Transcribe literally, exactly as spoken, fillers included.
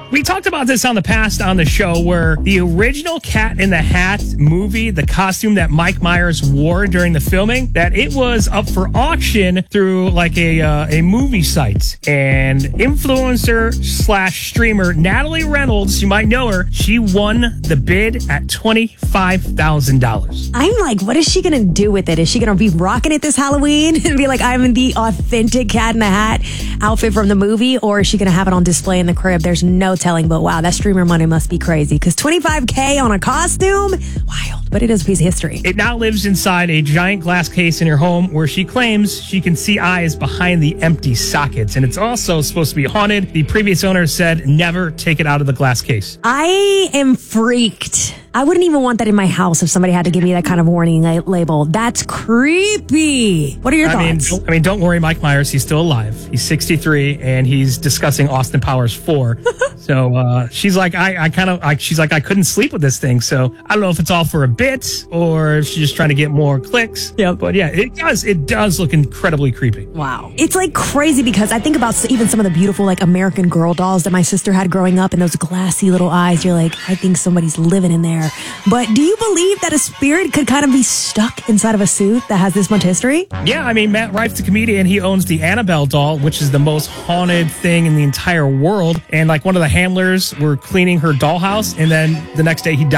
We talked about this on the past on the show where the original Cat in the Hat movie, the costume that Mike Myers wore during the filming, that it was up for auction through like a uh, a movie site. And influencer slash streamer Natalie Reynolds, you might know her, she won the bid at twenty-five thousand dollars. I'm like, what is she going to do with it? Is she going to be rocking it this Halloween and be like, I'm in the authentic Cat in the Hat outfit from the movie? Or is she going to have it on display in the crib? There's no telling, but wow, that streamer money must be crazy because twenty-five K on a costume? Wild, but it is a piece of history. It now lives inside a giant glass case in her home where she claims she can see eyes behind the empty sockets. And it's also supposed to be haunted. The previous owner said never take it out of the glass case. I am freaked. I wouldn't even want that in my house if somebody had to give me that kind of warning la- label. That's creepy. What are your I thoughts? Mean, I mean, don't worry, Mike Myers. He's still alive. He's sixty-three, and he's discussing Austin Powers four. So uh, she's like, I, I kind of, I, she's like, I couldn't sleep with this thing. So I don't know if it's all for a bit or if she's just trying to get more clicks. Yeah, but yeah, it does. It does look incredibly creepy. Wow, it's like crazy because I think about even some of the beautiful like American Girl dolls that my sister had growing up, and those glassy little eyes. You're like, I think somebody's living in there. But do you believe that a spirit could kind of be stuck inside of a suit that has this much history? Yeah, I mean, Matt Rife's a comedian. He owns the Annabelle doll, which is the most haunted thing in the entire world. And like one of the handlers were cleaning her dollhouse, and then the next day he died.